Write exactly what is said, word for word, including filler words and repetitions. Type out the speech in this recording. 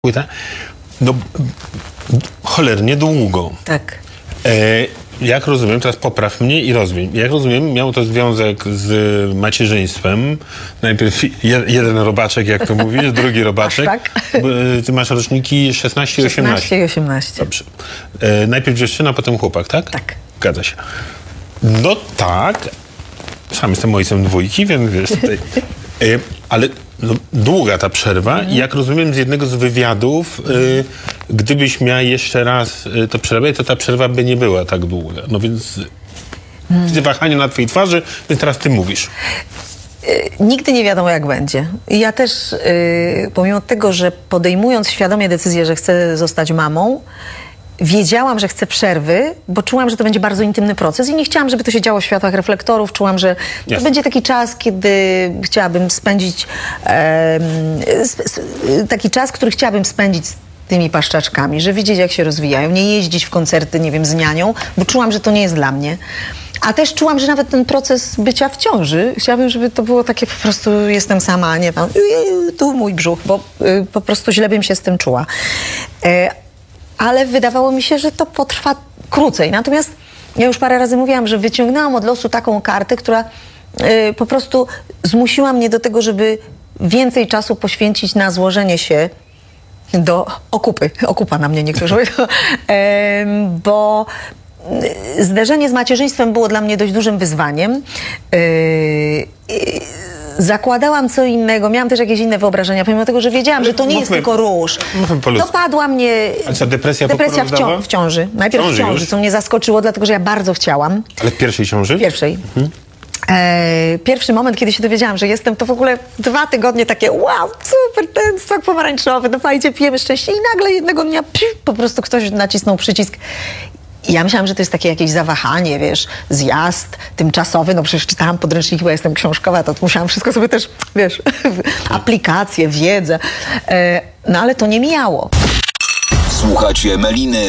płytę, no cholernie długo. Tak. E, jak rozumiem, teraz popraw mnie i rozwij. Jak rozumiem, miał to związek z macierzyństwem. Najpierw je, jeden robaczek, jak to mówisz, drugi robaczek. Tak. Ty masz roczniki szesnaście i osiemnaście. szesnaście i osiemnaście. Dobrze. E, najpierw dziewczyna, potem chłopak, tak? Tak. Zgadza się. No tak. Sam jestem ojcem dwójki, więc wiesz tutaj. E, ale no, długa ta przerwa mm. i jak rozumiem z jednego z wywiadów, y, gdybyś miała jeszcze raz y, to przerwę, to ta przerwa by nie była tak długa. No więc mm. widzę wahanie na twojej twarzy, więc teraz ty mówisz. Y, nigdy nie wiadomo, jak będzie. I ja też, y, pomimo tego, że podejmując świadomie decyzję, że chcę zostać mamą, wiedziałam, że chcę przerwy, bo czułam, że to będzie bardzo intymny proces i nie chciałam, żeby to się działo w światłach reflektorów. Czułam, że to Jasne. będzie taki czas, kiedy chciałabym spędzić e, taki czas, który chciałabym spędzić z tymi paszczaczkami, że widzieć, jak się rozwijają, nie jeździć w koncerty, nie wiem, z nianią, bo czułam, że to nie jest dla mnie. A też czułam, że nawet ten proces bycia w ciąży, chciałabym, żeby to było takie po prostu jestem sama, a nie tam tu mój brzuch, bo y, po prostu źle bym się z tym czuła. E, ale wydawało mi się, że to potrwa krócej. Natomiast ja już parę razy mówiłam, że wyciągnęłam od losu taką kartę, która y, po prostu zmusiła mnie do tego, żeby więcej czasu poświęcić na złożenie się do okupy. Okupa na mnie niektórzy mówią. e, bo zderzenie z macierzyństwem było dla mnie dość dużym wyzwaniem. E, Zakładałam co innego, miałam też jakieś inne wyobrażenia, pomimo tego, że wiedziałam, że to nie jest tylko róż. Dopadła mnie A co, depresja depresja w, cią w ciąży. Najpierw w ciąży, w ciąży co mnie zaskoczyło, dlatego że ja bardzo chciałam. Ale w pierwszej ciąży? W pierwszej. Mhm. E, pierwszy moment, kiedy się dowiedziałam, że jestem, to w ogóle dwa tygodnie takie wow, super, ten sok pomarańczowy, no fajnie, pijemy szczęście i nagle jednego dnia piu, po prostu ktoś nacisnął przycisk. I ja myślałam, że to jest takie jakieś zawahanie, wiesz, zjazd tymczasowy, no przecież czytałam podręczniki, bo jestem książkowa, to musiałam wszystko sobie też, wiesz, aplikacje, wiedzę, e, no ale to nie mijało. Słuchacie Meliny